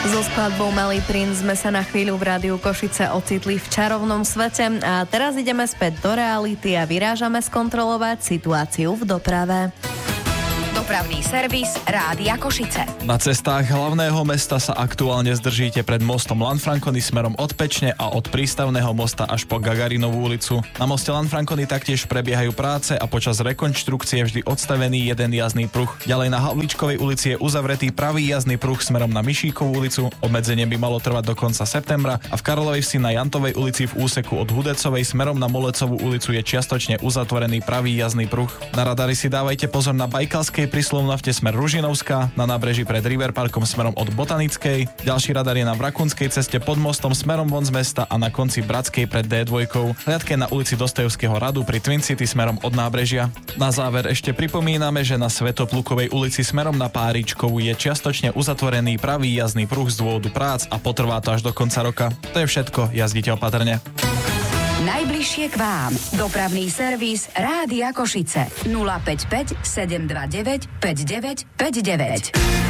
So skladbou Malý princ sme sa na chvíľu v Rádiu Košice ocitli v čarovnom svete a teraz ideme späť do reality a vyrážame skontrolovať situáciu v doprave. Dopravný servis Rádia Košice. Na cestách hlavného mesta sa aktuálne zdržíte pred mostom Lanfranconi smerom od Pečne a od prístavného mosta až po Gagarinovú ulicu. Na moste Lanfranconi taktiež prebiehajú práce a počas rekonštrukcie je vždy odstavený jeden jazdný pruh. Ďalej na Havlíčkovej ulici je uzavretý pravý jazdný pruh smerom na Mišíkovú ulicu. Obmedzenie by malo trvať do konca septembra a v Karlovej Vsi na Jantovej ulici v úseku od Hudecovej smerom na Molecovú ulicu je čiastočne uzatvorený pravý jazdný pruh. Na radary si dávajte pozor na Bajkalskej pri Slovnafte smer Ružinovská, na nábreží pred River Parkom smerom od Botanickej. Ďalší radar je na Vrakunskej ceste pod mostom smerom von z mesta a na konci Bratskej pred D2. Hliadke na ulici Dostojevského radu pri Twin City smerom od nábrežia. Na záver ešte pripomíname, že na Svätoplukovej ulici smerom na Páričkovú je čiastočne uzatvorený pravý jazdný pruh z dôvodu prác a potrvá to až do konca roka. To je všetko, jazdite opatrne. Najbližšie k vám. Dopravný servis Rádia Košice. 055 729 5959.